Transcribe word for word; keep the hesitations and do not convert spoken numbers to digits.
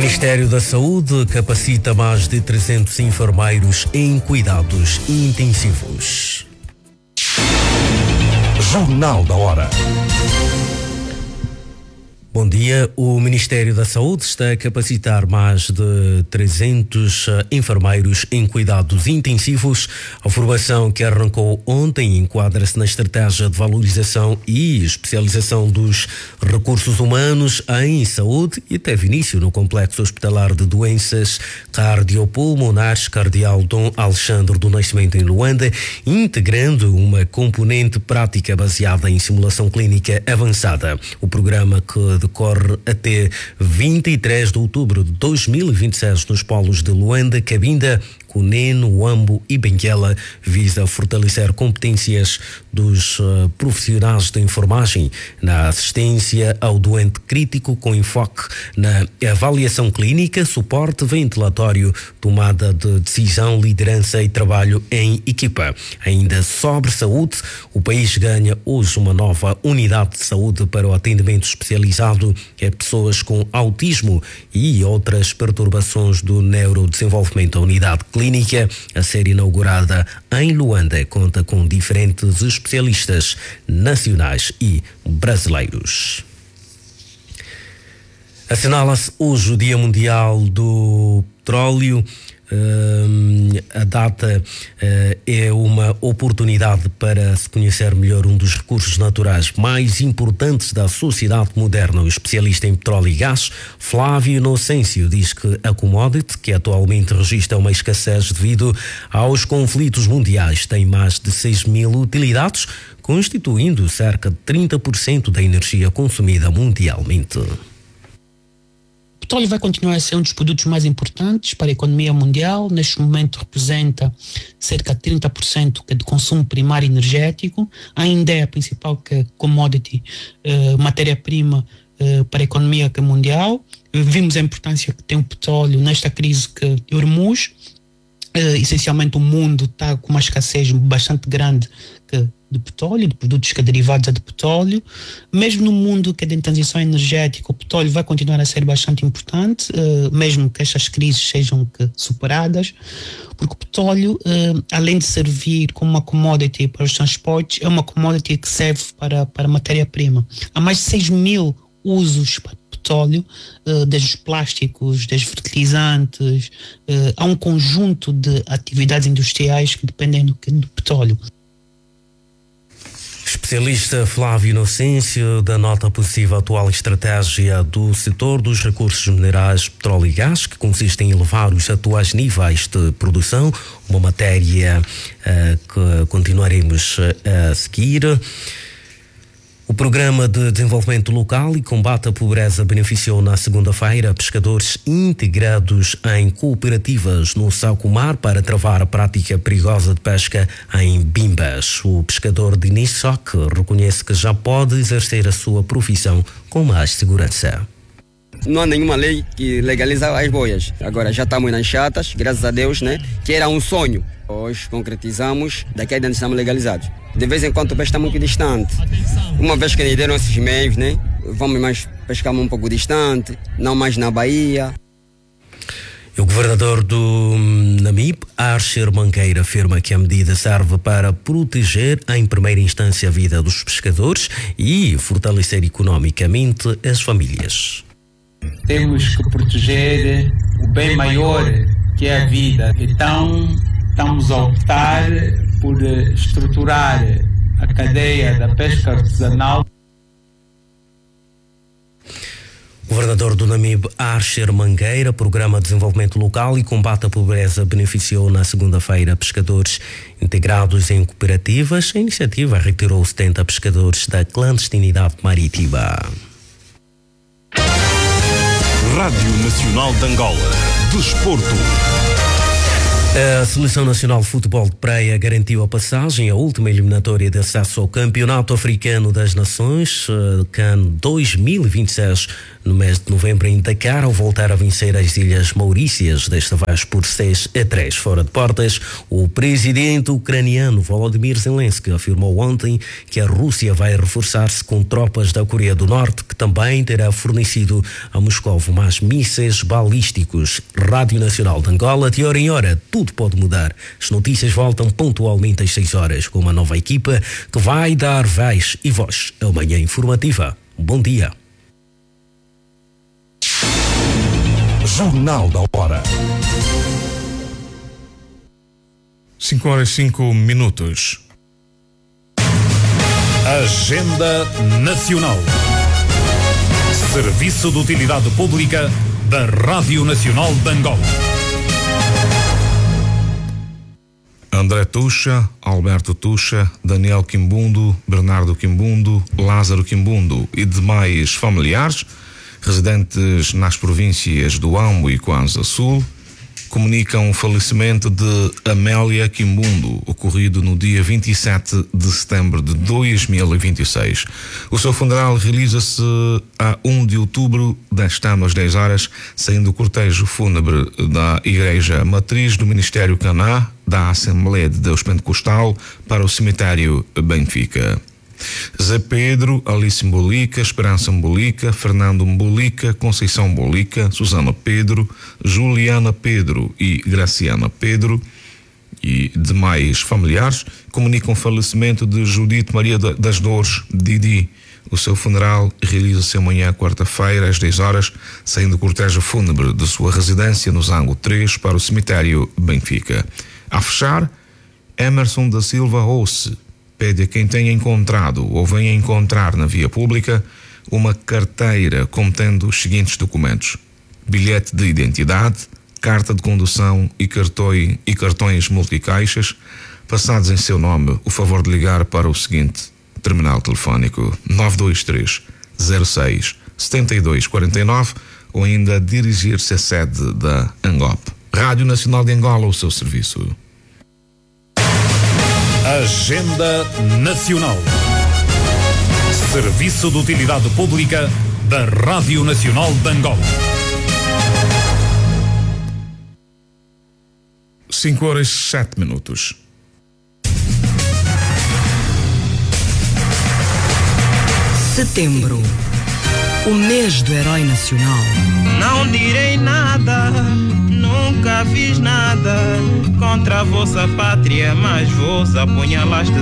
Ministério da Saúde capacita mais de trezentos enfermeiros em cuidados intensivos. Jornal da Hora. Bom dia. O Ministério da Saúde está a capacitar mais de trezentos enfermeiros em cuidados intensivos. A formação que arrancou ontem enquadra-se na estratégia de valorização e especialização dos recursos humanos em saúde e teve início no Complexo Hospitalar de Doenças Cardiopulmonares Cardeal Dom Alexandre do Nascimento em Luanda, integrando uma componente prática baseada em simulação clínica avançada. O programa que decorre até vinte e três de outubro de dois mil e vinte e seis nos polos de Luanda, Cabinda, Cunene, Huambo e Benguela, visa fortalecer competências dos uh, profissionais de enfermagem na assistência ao doente crítico, com enfoque na avaliação clínica, suporte ventilatório, tomada de decisão, liderança e trabalho em equipa. Ainda sobre saúde, o país ganha hoje uma nova unidade de saúde para o atendimento especializado a pessoas com autismo e outras perturbações do neurodesenvolvimento. A unidade clínica Clínica a ser inaugurada em Luanda conta com diferentes especialistas nacionais e brasileiros. Assinala-se hoje o Dia Mundial do Petróleo. Uh, a data uh, é uma oportunidade para se conhecer melhor um dos recursos naturais mais importantes da sociedade moderna. O especialista em petróleo e gás, Flávio Inocêncio, diz que a commodity, que atualmente registra uma escassez devido aos conflitos mundiais, tem mais de seis mil utilidades, constituindo cerca de trinta por cento da energia consumida mundialmente. O petróleo vai continuar a ser um dos produtos mais importantes para a economia mundial. Neste momento representa cerca de trinta por cento de consumo primário energético. Ainda é a principal commodity, uh, matéria-prima uh, para a economia mundial. Vimos a importância que tem o petróleo nesta crise que de Hormuz. Uh, essencialmente o mundo está com uma escassez bastante grande que de petróleo, de produtos que derivados de petróleo. Mesmo no mundo que é de transição energética, o petróleo vai continuar a ser bastante importante, uh, mesmo que estas crises sejam que superadas, porque o petróleo, uh, além de servir como uma commodity para os transportes, é uma commodity que serve para, para matéria-prima. Há mais de seis mil usos para petróleo, uh, desde os plásticos, desde fertilizantes, uh, há um conjunto de atividades industriais que dependem do, do petróleo. Especialista Flávio Inocêncio da nota positiva à atual estratégia do setor dos recursos minerais, petróleo e gás, que consiste em elevar os atuais níveis de produção, uma matéria uh, que continuaremos a seguir. O Programa de Desenvolvimento Local e Combate à Pobreza beneficiou na segunda-feira pescadores integrados em cooperativas no Sacomar para travar a prática perigosa de pesca em bimbas. O pescador Diniz Soque reconhece que já pode exercer a sua profissão com mais segurança. Não há nenhuma lei que legaliza as boias. Agora já estamos nas chatas, graças a Deus, né? Que era um sonho. Hoje concretizamos, daqui a dentro estamos legalizados. De vez em quando o peixe está muito distante. Uma vez que nos deram esses meios, né? Vamos mais pescar um pouco distante, não mais na Bahia. O governador do Namibe, Archer Mangueira, afirma que a medida serve para proteger em primeira instância a vida dos pescadores e fortalecer economicamente as famílias. Temos que proteger o bem maior que é a vida. Então estamos a optar por estruturar a cadeia da pesca artesanal. Governador do Namibe, Archer Mangueira, Programa de Desenvolvimento Local e Combate à Pobreza beneficiou na segunda-feira pescadores integrados em cooperativas. A iniciativa retirou setenta pescadores da clandestinidade marítima. Rádio Nacional de Angola. Desporto. A Seleção Nacional de Futebol de Praia garantiu a passagem à última eliminatória de acesso ao Campeonato Africano das Nações, CAN dois mil e vinte e seis, no mês de novembro em Dakar, ao voltar a vencer as Ilhas Maurícias, desta vez por seis a três. Fora de portas, o presidente ucraniano Volodymyr Zelensky afirmou ontem que a Rússia vai reforçar-se com tropas da Coreia do Norte, que também terá fornecido a Moscou mais mísseis balísticos. Rádio Nacional de Angola, de hora em hora, tudo pode mudar. As notícias voltam pontualmente às seis horas, com uma nova equipa que vai dar vez e voz à manhã informativa. Bom dia. Jornal da Hora. cinco horas e cinco minutos. Agenda Nacional. Serviço de Utilidade Pública da Rádio Nacional de Angola. André Tuxa, Alberto Tuxa, Daniel Quimbundo, Bernardo Quimbundo, Lázaro Quimbundo e demais familiares residentes nas províncias do Ambo e Kwanza Sul comunicam o falecimento de Amélia Quimbundo, ocorrido no dia vinte e sete de setembro de dois mil e vinte e seis. O seu funeral realiza-se a um de outubro deste ano às dez horas, saindo o cortejo fúnebre da Igreja Matriz do Ministério Caná da Assembleia de Deus Pentecostal para o cemitério Benfica. Zé Pedro, Alice Mbolica, Esperança Mbolica, Fernando Mbolica, Conceição Mbolica, Susana Pedro, Juliana Pedro e Graciana Pedro e demais familiares comunicam o falecimento de Judite Maria das Dores, Didi. O seu funeral realiza-se amanhã, quarta-feira, às dez horas, saindo o cortejo fúnebre de sua residência no Zango três para o cemitério Benfica. A fechar, Emerson da Silva Rousse pede a quem tenha encontrado ou venha encontrar na via pública uma carteira contendo os seguintes documentos: bilhete de identidade, carta de condução e, cartões, e cartões multicaixas, passados em seu nome, o favor de ligar para o seguinte terminal telefónico nove dois três, zero seis, sete dois quatro nove ou ainda dirigir-se à sede da ANGOP. Rádio Nacional de Angola, o seu serviço. Agenda Nacional. Serviço de Utilidade Pública da Rádio Nacional de Angola. cinco horas e sete minutos. Setembro, o mês do herói nacional. Não direi nada, nunca fiz nada contra a vossa pátria, mas vos apunhalaste